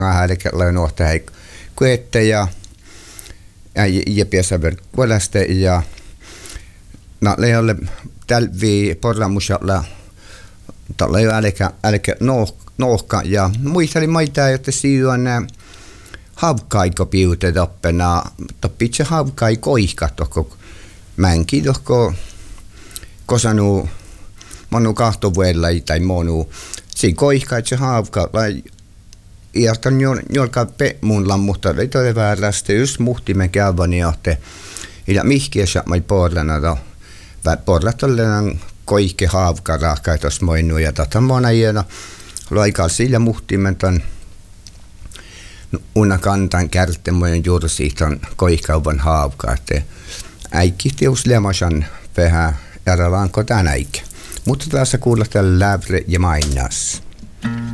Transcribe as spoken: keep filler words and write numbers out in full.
Häälekellä nuohta hei kuette ja ja piässä verkkuoläste ja na leolle tälvi porlamusalla tällä jo älkä älkä nohka ja muisteli maita että siinä on havkaiko piute toppena toppitse havkai koihka tokko mänki tokko kosanu monu kahtovuella tai monu si koihka että havka lai iastan jolka pe mun lammuhta ei tole väärästä just muhtimen käyvani johte ja mihkiessä mai porlana do vä porlatollenan koike haavka rahkaitos moinu ja tata mona iena loika sillä muhtimen ton una kantan kärtte mojen juuri siitä koikauvan haavka että äikki teus lemasan vähän erälaanko tän äikki mutta tässä kuulla tällä lävre ja mainas.